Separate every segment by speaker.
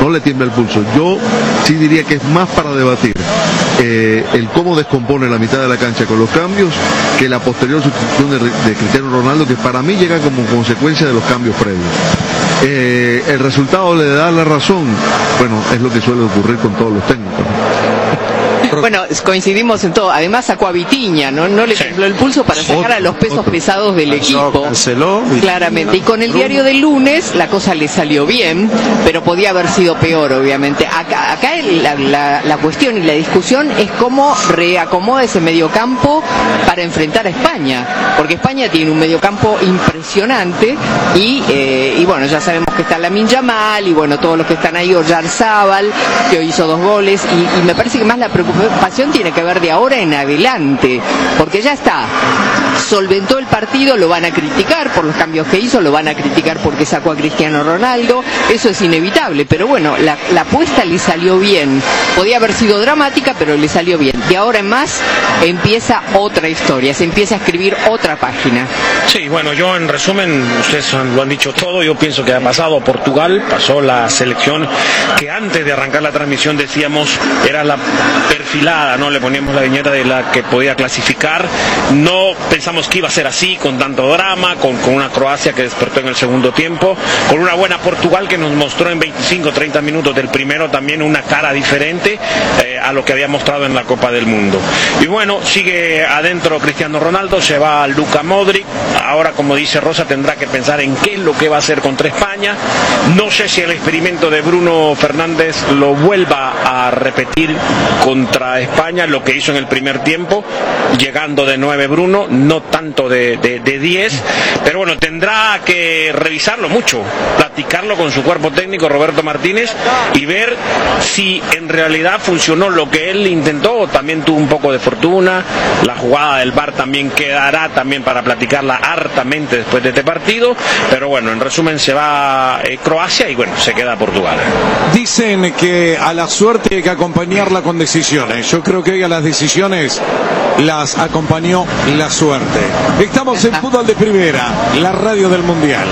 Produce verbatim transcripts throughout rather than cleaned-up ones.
Speaker 1: no le tiembla el pulso. Yo sí diría que es más para debatir eh, el cómo descompone la mitad de la cancha con los cambios que la posterior sustitución de, de Cristiano Ronaldo, que para mí llega como consecuencia de los cambios previos. Eh, el resultado le da la razón, bueno, es lo que suele ocurrir con todos los técnicos.
Speaker 2: Bueno, coincidimos en todo. Además sacó a Vitinha, ¿no? No le tembló el pulso para sacar
Speaker 1: Otro,
Speaker 2: a los pesos
Speaker 1: otro.
Speaker 2: pesados del equipo.
Speaker 3: Canceló.
Speaker 2: Claramente. Y con el diario del lunes la cosa le salió bien, pero podía haber sido peor, obviamente. Acá, acá el, la, la, la cuestión y la discusión es cómo reacomoda ese mediocampo para enfrentar a España. Porque España tiene un mediocampo impresionante y, eh, y bueno, ya sabemos que está Lamine Yamal y bueno, todos los que están ahí, Oyarzábal, que hoy hizo dos goles y, y me parece que más la preocupación tiene que ver de ahora en adelante, porque ya está, solventó el partido, lo van a criticar por los cambios que hizo, lo van a criticar porque sacó a Cristiano Ronaldo, eso es inevitable, pero bueno, la, la apuesta le salió bien, podía haber sido dramática, pero le salió bien, de ahora en más empieza otra historia, se empieza a escribir otra página.
Speaker 4: Sí, bueno, yo en resumen, ustedes lo han dicho todo, yo pienso que ha pasado a Portugal, pasó la selección que antes de arrancar la transmisión decíamos era la perfilada, ¿no? Le poníamos la viñeta de la que podía clasificar, no pensamos que iba a ser así, con tanto drama, con, con una Croacia que despertó en el segundo tiempo, con una buena Portugal que nos mostró en veinticinco treinta minutos del primero también una cara diferente eh, a lo que había mostrado en la Copa del Mundo. Y bueno, sigue adentro Cristiano Ronaldo, se va Luka Modric, ahora como dice Rosa tendrá que pensar en qué es lo que va a hacer contra España, no sé si el experimento de Bruno Fernández lo vuelva a repetir contra España, lo que hizo en el primer tiempo, llegando de nueve Bruno, no tanto de, de, de diez, pero bueno, tendrá que revisarlo mucho, platicarlo con su cuerpo técnico Roberto Martínez y ver si en realidad funcionó lo que él intentó, también tuvo un poco de fortuna, la jugada del V A R también quedará también para platicarla hartamente después de este partido, pero bueno, en resumen se va eh, Croacia y bueno, se queda Portugal.
Speaker 3: Dicen que a la suerte hay que acompañarla con decisiones. Yo creo que hoy a las decisiones las acompañó la suerte. Estamos en Fútbol de Primera, la radio del Mundial.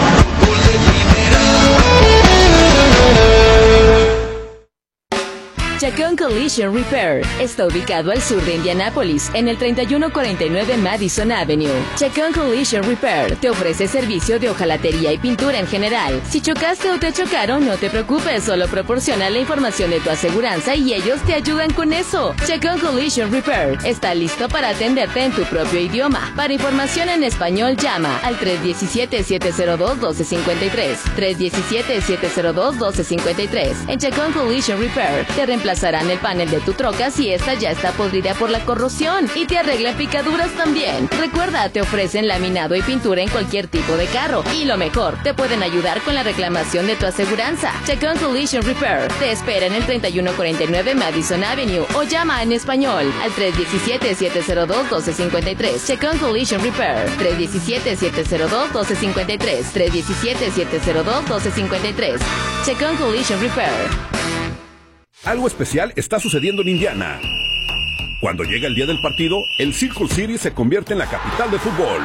Speaker 5: Chacón Collision Repair está ubicado al sur de Indianápolis, en el treinta y uno cuarenta y nueve Madison Avenue. Chacón Collision Repair te ofrece servicio de hojalatería y pintura en general. Si chocaste o te chocaron, no te preocupes, solo proporciona la información de tu aseguranza y ellos te ayudan con eso. Chacón Collision Repair está listo para atenderte en tu propio idioma. Para información en español, llama al tres uno siete, siete cero dos, uno dos cinco tres. tres uno siete, siete cero dos, uno dos cinco tres. En Chacón Collision Repair te reemplazarán el panel de tu troca si esta ya está podrida por la corrosión y te arreglan picaduras también. Recuerda, te ofrecen laminado y pintura en cualquier tipo de carro y lo mejor, te pueden ayudar con la reclamación de tu aseguranza. Chacón Collision Repair te espera en el treinta y uno cuarenta y nueve Madison Avenue o llama en español al tres uno siete, siete cero dos, uno dos cinco tres. Chacón Collision Repair tres uno siete, siete cero dos, uno dos cinco tres. tres uno siete, siete cero dos, uno dos cinco tres. Chacón Collision Repair.
Speaker 6: Algo especial está sucediendo en Indiana. Cuando llega el día del partido, el Circle City se convierte en la capital de fútbol.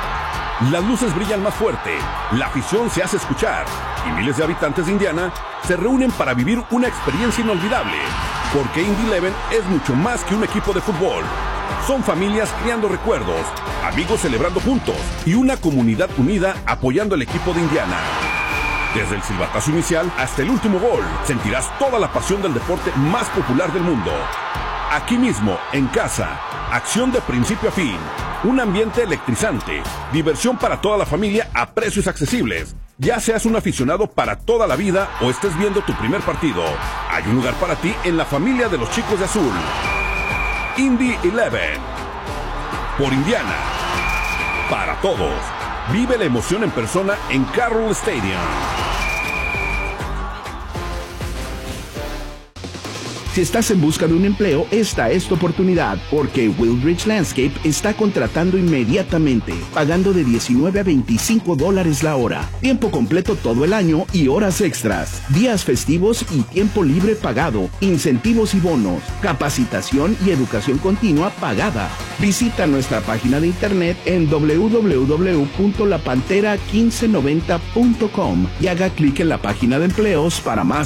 Speaker 6: Las luces brillan más fuerte, la afición se hace escuchar y miles de habitantes de Indiana se reúnen para vivir una experiencia inolvidable. Porque Indy Eleven es mucho más que un equipo de fútbol. Son familias creando recuerdos, amigos celebrando juntos y una comunidad unida apoyando al equipo de Indiana. Desde el silbatazo inicial hasta el último gol, sentirás toda la pasión del deporte más popular del mundo. Aquí mismo, en casa, acción de principio a fin, un ambiente electrizante, diversión para toda la familia a precios accesibles. Ya seas un aficionado para toda la vida o estés viendo tu primer partido, hay un lugar para ti en la familia de los chicos de azul. Indy Eleven. Por Indiana. Para todos. Vive la emoción en persona en Carroll Stadium.
Speaker 7: Si estás en busca de un empleo, esta es tu oportunidad, porque Wildridge Landscape está contratando inmediatamente, pagando de diecinueve a veinticinco dólares la hora, tiempo completo todo el año y horas extras, días festivos y tiempo libre pagado, incentivos y bonos, capacitación y educación continua pagada. Visita nuestra página de internet en doble u doble u doble u punto la pantera mil quinientos noventa punto com y haga clic en la página de empleos para más